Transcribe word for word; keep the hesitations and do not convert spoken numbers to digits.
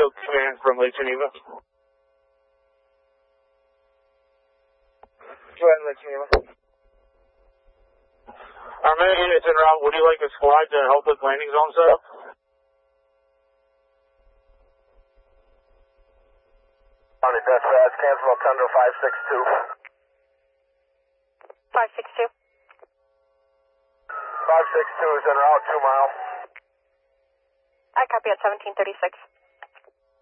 Field Command from Lake Geneva. Go ahead, Lake Geneva. Our main unit's en route. Would you like a squad to help with landing zone setup? County Dispatch, cancel Tundra five six two. five six two. five six two is en route, two mile. I copy at seventeen thirty-six.